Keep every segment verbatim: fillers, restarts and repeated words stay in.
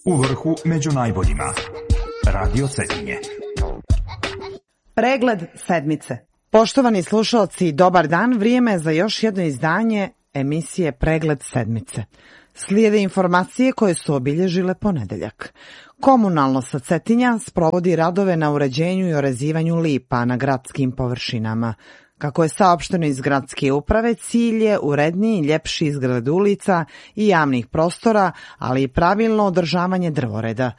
U vrhu među najboljima. Radio Cetinje. Pregled sedmice. Poštovani slušalci, dobar dan, vrijeme za još jedno izdanje emisije Pregled sedmice. Slijede informacije koje su obilježile ponedeljak. Komunalno sa Cetinja sprovodi radove na uređenju i orezivanju lipa na gradskim površinama. Kako je saopšteno iz gradske uprave, cilj je uredniji i ljepši izgled ulica i javnih prostora, ali i pravilno održavanje drvoreda.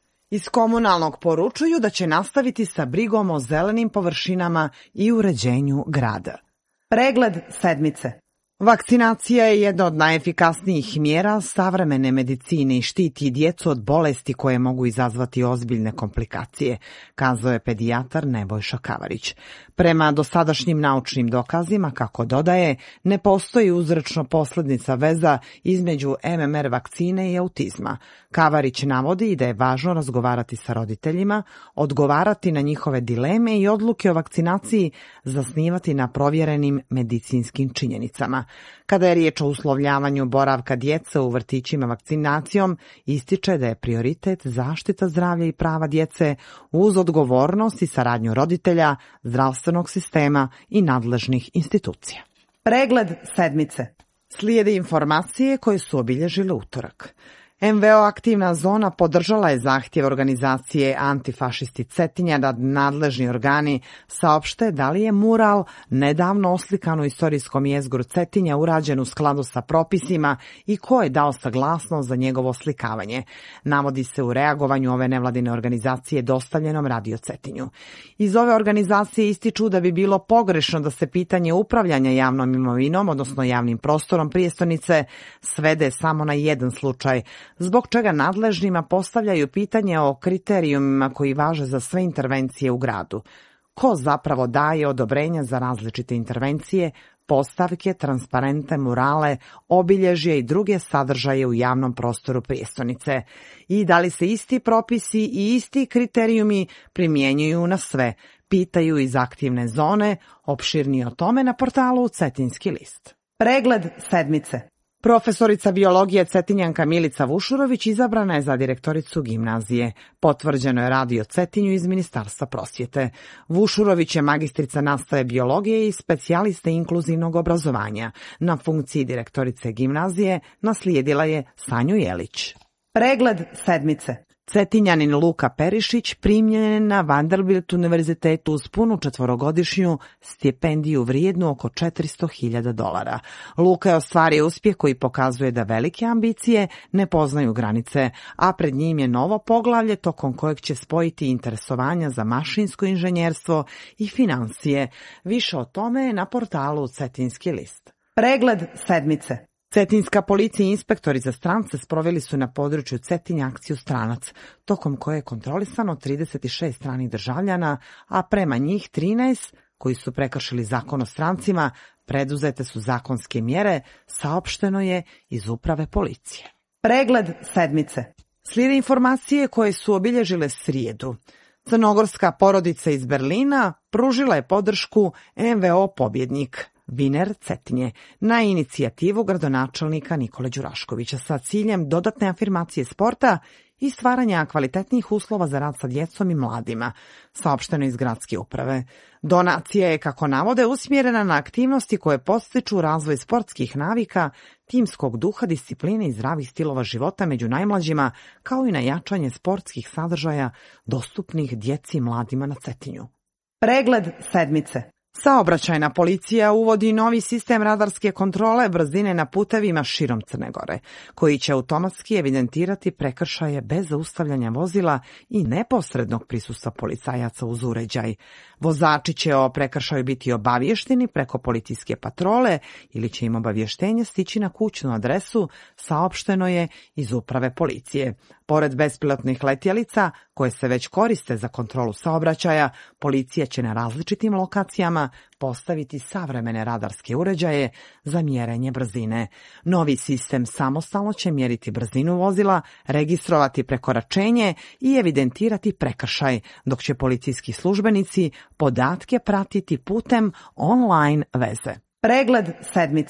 Iz komunalnog poručuju da će nastaviti sa brigom o zelenim površinama i uređenju grada. Pregled sedmice. Vakcinacija je jedna od najefikasnijih mjera savremene medicine i štiti djecu od bolesti koje mogu izazvati ozbiljne komplikacije, kazao je pedijatar Nebojša Kavarić. Prema dosadašnjim naučnim dokazima, kako dodaje, ne postoji uzročno-posljedična veza između M M R vakcine i autizma. Kavarić navodi da je važno razgovarati sa roditeljima, odgovarati na njihove dileme i odluke o vakcinaciji zasnivati na provjerenim medicinskim činjenicama. Kada je riječ o uslovljavanju boravka djece u vrtićima vakcinacijom, ističe da je prioritet zaštita zdravlja i prava djece uz odgovornost i saradnju roditelja, zdravstvenog sistema i nadležnih institucija. Pregled sedmice. Slijede informacije koje su obilježile utorak. M V O aktivna zona podržala je zahtjev organizacije Antifašisti Cetinja da nadležni organi saopšte da li je mural nedavno oslikan u istorijskom jezgru Cetinja urađen u skladu sa propisima i ko je dao saglasnost za njegovo oslikavanje. Navodi se u reagovanju ove nevladine organizacije dostavljenom Radio Cetinju. Iz ove organizacije ističu da bi bilo pogrešno da se pitanje upravljanja javnom imovinom, odnosno javnim prostorom prijestolnice, svede samo na jedan slučaj, zbog čega nadležnima postavljaju pitanje o kriterijumima koji važe za sve intervencije u gradu. Ko zapravo daje odobrenja za različite intervencije, postavke, transparente, murale, obilježje i druge sadržaje u javnom prostoru prijestolnice? I da li se isti propisi i isti kriterijumi primjenjuju na sve? Pitaju iz aktivne zone, opširnije o tome na portalu Cetinski list. Pregled sedmice. Profesorica biologije Cetinjanka Milica Vušurović izabrana je za direktoricu gimnazije. Potvrđeno je Radio Cetinju iz Ministarstva prosvjete. Vušurović je magistrica nastave biologije i specijaliste inkluzivnog obrazovanja. Na funkciji direktorice gimnazije naslijedila je Sanju Jelić. Pregled sedmice. Cetinjanin Luka Perišić primljen je na Vanderbilt univerzitetu uz punu četvorogodišnju stipendiju vrijednu oko četiristo hiljada dolara. Luka je ostvario uspjeh koji pokazuje da velike ambicije ne poznaju granice, a pred njim je novo poglavlje tokom kojeg će spojiti interesovanja za mašinsko inženjerstvo i financije. Više o tome je na portalu Cetinski list. Pregled sedmice. Cetinska policija i inspektori za strance sproveli su na području Cetinja akciju Stranac, tokom koje je kontrolisano trideset šest stranih državljana, a prema njih trinaest koji su prekršili zakon o strancima, preduzete su zakonske mjere, saopšteno je iz uprave policije. Pregled sedmice. Slijede informacije koje su obilježile srijedu. Crnogorska porodica iz Berlina pružila je podršku M V O pobjednik Viner Cetinje na inicijativu gradonačelnika Nikole Đuraškovića sa ciljem dodatne afirmacije sporta i stvaranja kvalitetnih uslova za rad sa djecom i mladima, saopšteno iz gradske uprave. Donacija je, kako navode, usmjerena na aktivnosti koje podstiču razvoj sportskih navika, timskog duha, discipline i zdravih stilova života među najmlađima, kao i na jačanje sportskih sadržaja dostupnih djeci i mladima na Cetinju. Pregled sedmice. Saobraćajna policija uvodi novi sistem radarske kontrole brzine na putevima širom Crne Gore, koji će automatski evidentirati prekršaje bez zaustavljanja vozila i neposrednog prisustva policajaca uz uređaj. Vozači će o prekršaju biti obavješteni preko policijske patrole ili će im obavještenje stići na kućnu adresu, saopšteno je iz uprave policije. Pored bespilotnih letjelica, koje se već koriste za kontrolu saobraćaja, policija će na različitim lokacijama postaviti savremene radarske uređaje za mjerenje brzine. Novi sistem samostalno će mjeriti brzinu vozila, registrovati prekoračenje i evidentirati prekršaj, dok će policijski službenici podatke pratiti putem online veze. Pregled sedmice.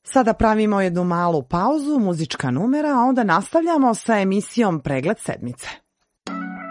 Sada pravimo jednu malu pauzu, muzička numera, a onda nastavljamo sa emisijom Pregled sedmice.